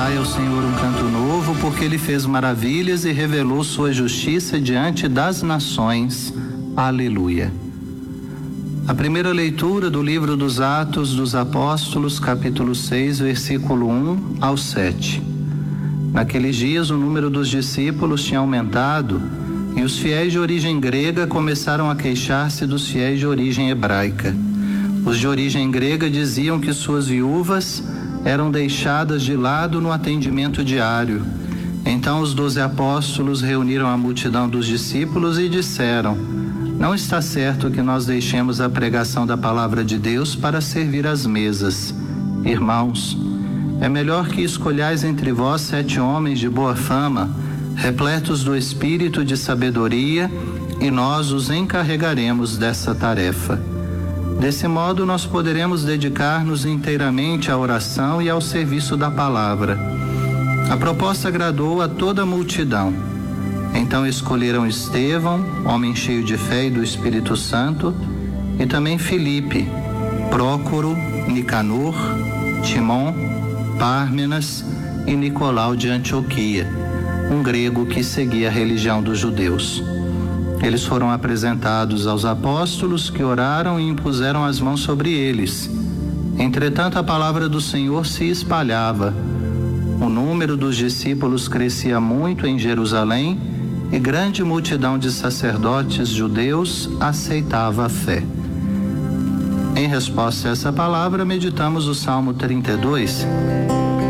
Cantai ao Senhor um canto novo, porque Ele fez maravilhas e revelou sua justiça diante das nações. Aleluia. A primeira leitura do livro dos Atos dos Apóstolos, capítulo 6, versículo 1 ao 7. Naqueles dias o número dos discípulos tinha aumentado e os fiéis de origem grega começaram a queixar-se dos fiéis de origem hebraica. Os de origem grega diziam que suas viúvas eram deixadas de lado no atendimento diário. Então os 12 apóstolos reuniram a multidão dos discípulos e disseram: não está certo que nós deixemos a pregação da palavra de Deus para servir às mesas. Irmãos, é melhor que escolhais entre vós 7 homens de boa fama, repletos do espírito de sabedoria, e nós os encarregaremos dessa tarefa. Desse modo, nós poderemos dedicar-nos inteiramente à oração e ao serviço da palavra. A proposta agradou a toda a multidão. Então escolheram Estevão, homem cheio de fé e do Espírito Santo, e também Filipe, Prócoro, Nicanor, Timon, Pármenas e Nicolau de Antioquia, um grego que seguia a religião dos judeus. Eles foram apresentados aos apóstolos, que oraram e impuseram as mãos sobre eles. Entretanto, a palavra do Senhor se espalhava. O número dos discípulos crescia muito em Jerusalém e grande multidão de sacerdotes judeus aceitava a fé. Em resposta a essa palavra, meditamos o Salmo 32.